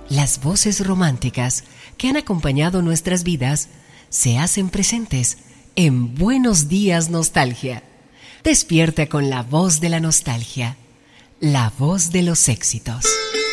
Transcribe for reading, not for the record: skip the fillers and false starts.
Las voces románticas que han acompañado nuestras vidas se hacen presentes en Buenos Días Nostalgia. Despierta con la voz de la nostalgia, la voz de los éxitos.